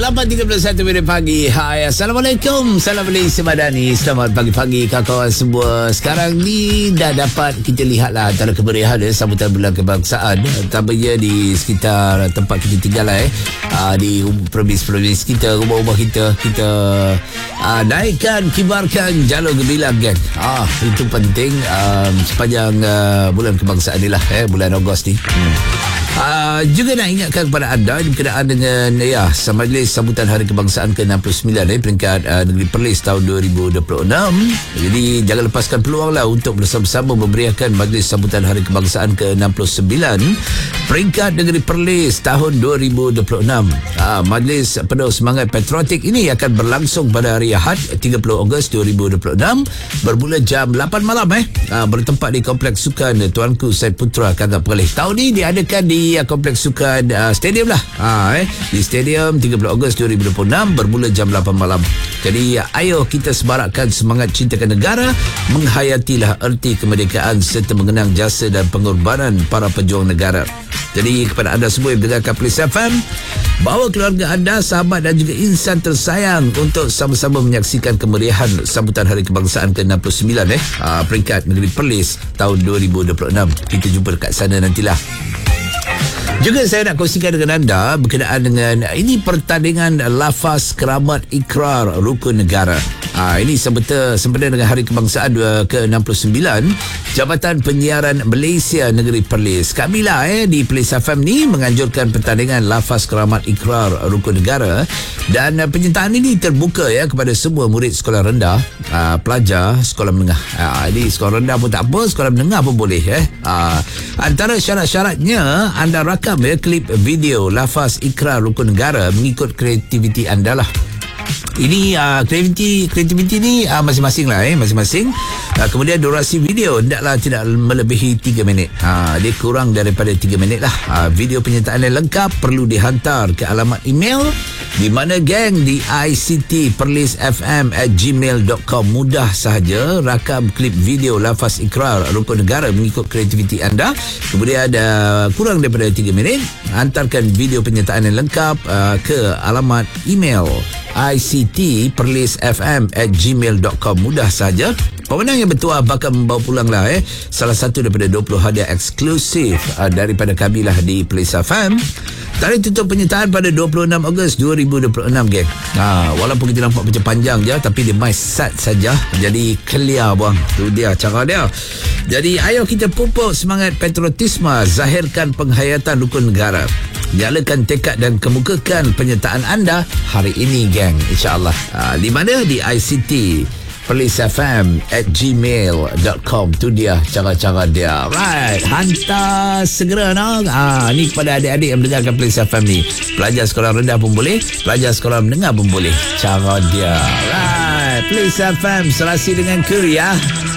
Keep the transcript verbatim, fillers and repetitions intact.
lapan tiga puluh satu minit pagi. Hai, Assalamualaikum. Salam Malaysia Madani. Selamat pagi-pagi kawan-kawan semua. Sekarang ni dah dapat kita lihatlah antara kemeriahan eh, sambutan bulan kebangsaan, terutamanya di sekitar tempat kita tinggal lah, eh. Uh, di provinsi-provinsi kita, rumah-rumah kita, kita uh, naikkan, kibarkan jalur gemilang, kan. Ah, itu penting um, sepanjang uh, bulan kebangsaan ni lah, eh, bulan Ogos ni. Hmm. Uh, juga nak ingatkan kepada anda berkenaan dengan ya Majlis Sambutan Hari Kebangsaan ke enam puluh sembilan eh, peringkat uh, Negeri Perlis tahun dua ribu dua puluh enam. Jadi jangan lepaskan peluang lah untuk bersama-sama memberiakan Majlis Sambutan Hari Kebangsaan ke enam puluh sembilan peringkat Negeri Perlis tahun dua ribu dua puluh enam. uh, Majlis penuh semangat patriotik ini akan berlangsung pada hari Ahad tiga puluh Ogos dua ribu dua puluh enam bermula jam lapan malam eh uh, bertempat di Kompleks Sukan Tuanku Syed Putra, Kandang Perlis. Tahun ini diadakan di uh, Kompleks Sukan uh, Stadium lah, uh, eh, di Stadium tiga puluh Ogos dua ribu dua puluh enam bermula jam lapan malam. Jadi uh, ayo kita sebarakkan semangat cintakan negara, menghayatilah erti kemerdekaan serta mengenang jasa dan pengorbanan para pejuang negara. Jadi kepada anda semua yang mendengarkan Perlis F M, bawa keluarga anda, sahabat dan juga insan tersayang untuk sama-sama menyaksikan kemeriahan sambutan Hari Kebangsaan ke enam puluh sembilan eh uh, peringkat Negeri Perlis tahun dua ribu dua puluh enam. Kita jumpa dekat sana nantilah. Juga saya nak kongsikan dengan anda berkenaan dengan ini pertandingan lafaz keramat ikrar rukun negara. Ha, ini sempena, sempena dengan Hari Kebangsaan ke enam puluh sembilan Jabatan Penyiaran Malaysia Negeri Perlis. Kami lah eh, di Perlis F M ni menganjurkan pertandingan lafaz keramat ikrar rukun negara, dan uh, penyertaan ini terbuka ya kepada semua murid sekolah rendah, uh, pelajar sekolah menengah. Uh, jadi sekolah rendah pun tak apa, sekolah menengah pun boleh. Eh. Uh, antara syarat-syaratnya anda rakam ya klip video lafaz ikrar rukun negara mengikut kreativiti anda lah. Ini uh, kreativiti kreativiti ni uh, masing-masing lah eh masing-masing. Uh, kemudian durasi video hendaklah tidak melebihi tiga minit. Uh, dia kurang daripada tiga minit lah. Uh, video penyertaan yang lengkap perlu dihantar ke alamat email di mana geng di I C T perlis f m at gmail dot com. Mudah sahaja, rakam klip video lafaz ikrar rukun negara mengikut kreativiti anda. Kemudian ada uh, kurang daripada tiga minit, hantarkan video penyertaan yang lengkap uh, ke alamat email I C T perlis f m at gmail dot com. Mudah saja. Pemenang yang bertuah bakal membawa pulang lah eh salah satu daripada dua puluh hadiah eksklusif uh, daripada kami lah di Perlis F M. Tarikh tutup penyertaan pada dua puluh enam Ogos dua ribu dua puluh enam, geng. Ha, walaupun kita nampak macam panjang je, tapi dia main sat saja. Jadi clear bang. Tu dia cara dia. Jadi ayo kita pupuk semangat patriotisme, zahirkan penghayatan rukun negara. Nyalakan tekad dan kemukakan penyertaan anda hari ini, geng. InsyaAllah. Ha, di mana? Di I C T perlis f m at gmail dot com. Tu dia cara-cara dia. Right, hantar segera no. Ah, ni kepada adik-adik yang mendengarkan Perlis F M ni. Pelajar sekolah rendah pun boleh, pelajar sekolah menengah pun boleh. Cara dia. Right, Perlis F M serasi dengan Kuria.